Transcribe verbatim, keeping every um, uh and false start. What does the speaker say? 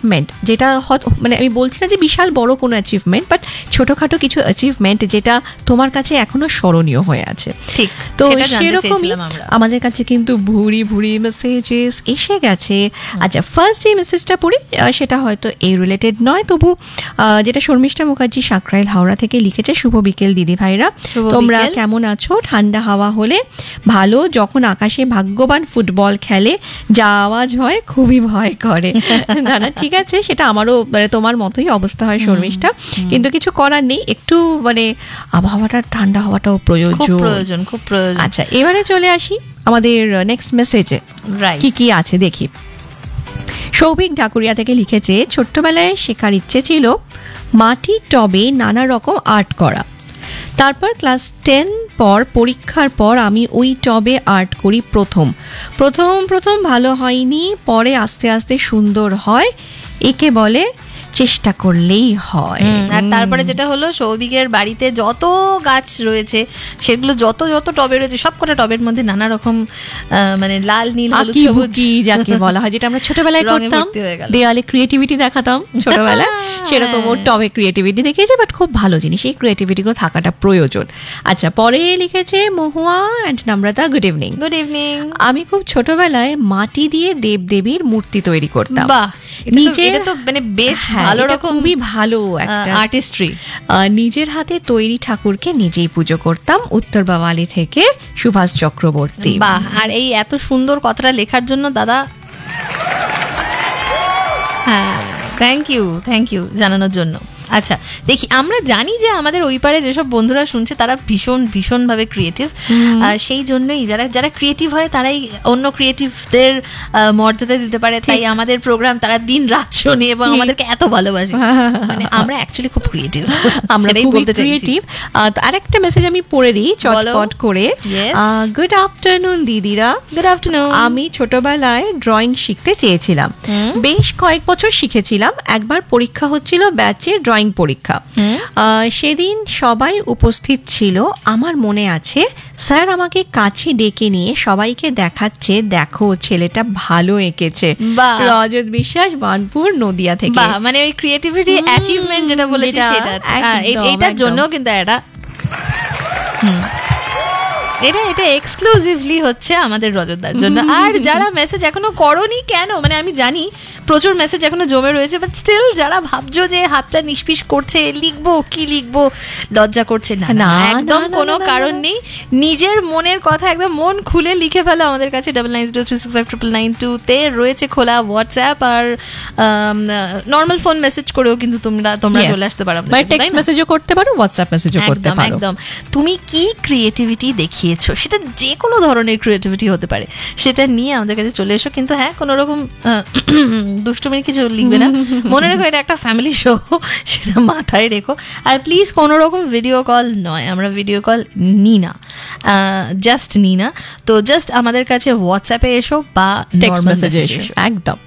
Achievement, যেটা মানে আমি বলছি না যে বিশাল বড় কোনো অ্যাচিভমেন্ট, বাট ছোটোখাটো কিছু অ্যাচিভমেন্ট যেটা তোমার কাছে এখনো স্মরণীয় হয়ে আছে। ঠিক, তো সেরকমই আমাদের কাছে কিন্তু ভুরি ভুরি মেসেজেস এসে গেছে। আচ্ছা, ফার্স্ট যে মেসেজটা পড়ি সেটা হয়তো এই রিলেটেড নয়, তবু যেটা শর্মিষ্ঠা মুখার্জি সাকরাইল হাওড়া থেকে লিখেছে। শুভ বিকেল দিদি ভাইরা, তোমরা কেমন আছো? ঠান্ডা হাওয়া হলে ভালো, যখন আকাশে ভাগ্যবান ফুটবল খেলে যা আওয়াজ হয় খুবই ভয় করে। না না ঠিক আছে, সেটা আমারও মানে তোমার মতোই অবস্থা হয় শর্মিষ্ঠা, কিন্তু কিছু করার নেই, একটু মানে আবহাওয়াটা ঠান্ডা হওয়াটাও প্রয়োজন প্রয়োজন খুব প্রয়োজন। আচ্ছা, এবারে চলে আসি আমাদের নেক্সট মেসেজে কি কি আছে দেখি। সৌভিক ঢাকুরিয়া থেকে লিখেছে, ছোট্টবেলায় শেখার ইচ্ছে ছিল মাটির টবে নানা রকম আর্ট করা। তারপর ক্লাস টেন পর পরীক্ষার পর আমি ওই টবে আর্ট করি। প্রথম প্রথম প্রথম ভালো হয়নি, পরে আস্তে আস্তে সুন্দর হয়। একে বলে চেষ্টা করলেই হয়। আর তারপরে যেটা হলো, সৌভিকের বাড়িতে যত গাছ রয়েছে সেগুলো যত যত টবে রয়েছে সব কটা টবের মধ্যে নানা রকম মানে লাল নীল হলুদ সবুজ যাকে বলা হয়, যেটা আমরা ছোটবেলায় করতাম, দেওয়ালে ক্রিয়েটিভিটি দেখাতাম ছোটবেলায়, সেরকম ওর টবে ক্রিয়েটিভিটি দেখিয়েছে, বাট খুব ভালো জিনিস, এই ক্রিয়েটিভিটিগুলো থাকাটা প্রয়োজন। আচ্ছা, পরে লিখেছে মহুয়া অ্যান্ড নম্রতা, গুড ইভিনিং। Good evening. আমি খুব ছোটবেলায় মাটি দিয়ে দেবদেবীর মূর্তি তৈরি করতাম। বাহ, নিজের তো মানে বেশ ভালো রকম, খুবই ভালো একটা আর্টিস্ট্রি। নিজের হাতে তৈরি ঠাকুরকে নিজেই পুজো করতাম। উত্তর বাওয়ালি থেকে সুভাষ চক্রবর্তী। বাহ, আর এই এত সুন্দর কথাটা লেখার জন্য দাদা, হ্যাঁ থ্যাংক ইউ থ্যাংক ইউ জানানোর জন্য। আচ্ছা দেখি, আমরা জানি যে আমাদের ওই পারে যেসব বন্ধুরা শুনছে তারা ভীষণ ভীষণভাবে ক্রিয়েটিভ, সেই জন্যই যারা যারা ক্রিয়েটিভ হয় তারাই অন্য ক্রিয়েটিভদের মর্যাদা দিতে পারে। তাই আমাদের প্রোগ্রাম তারা দিন রাত শোনে এবং আমাদেরকে এত ভালোবাসে, মানে আমরা অ্যাকচুয়ালি খুব ক্রিয়েটিভ, আমরা খুব ক্রিয়েটিভ। আর একটা মেসেজ আমি পড়ে দিই চটপট করে। গুড আফটারনুন দিদিরা। Good afternoon. আমি ছোটবেলায় ড্রয়িং শিখতে চেয়েছিলাম, বেশ কয়েক বছর শিখেছিলাম। একবার পরীক্ষা হচ্ছিল, ব্যাচে ড্রয়িং পরীক্ষা। সেদিন সবাই উপস্থিত ছিল। আমার মনে আছে স্যার আমাকে কাছে ডেকে নিয়ে সবাইকে দেখাচ্ছে, দেখো ছেলেটা ভালো এঁকেছে। রজত বিশ্বাস, বানপুর, নদিয়া থেকে। মানে ওই ক্রিয়েটিভিটি অ্যাচিভমেন্ট যেটা বলেছে সেটা, এটার জন্য কিন্তু এটা এটা এটা এক্সক্লুসিভলি হচ্ছে আমাদের রজতদার জন্য। আর যারা মেসেজ এখনো করোনি, কেন মানে আমি জানি প্রচুর মেসেজ এখনো জমে রয়েছে, বাট স্টিল যারা ভাবছো যে হাতটা নিষ্পিস করছে, লিখবো কি লিখবো, লজ্জা করছে, না না একদম কোনো কারণ নেই। নিজের মনের কথা একদম মন খুলে লিখে ফেলো আমাদের কাছে। Double nine zero three six five triple nine two তে রয়েছে খোলা হোয়াটসঅ্যাপ, আর নর্মাল ফোন মেসেজ করেও কিন্তু তোমরা তোমরা চলে আসতে পারো, টেক্সট মেসেজও করতে পারো, হোয়াটসঅ্যাপ মেসেজও করতে পারো। একদম তুমি কি ক্রিয়েটিভিটি দেখি, সেটা যে কোনো ধরনের ক্রিয়েটিভিটি হতে পারে, সেটা নিয়ে আমাদের কাছে চলে এসো। কিন্তু হ্যাঁ, কোনো রকম দুষ্টুমি কিছু লিখবে না, মনে রেখো এটা একটা ফ্যামিলি শো, সেটা মাথায় রেখো। আর প্লিজ কোনো রকম ভিডিও কল নয়, আমরা ভিডিও কল নিই না, জাস্ট নিই না। তো জাস্ট আমাদের কাছে হোয়াটসঅ্যাপে এসো বা টেক্সট মেসেজে এসো। একদম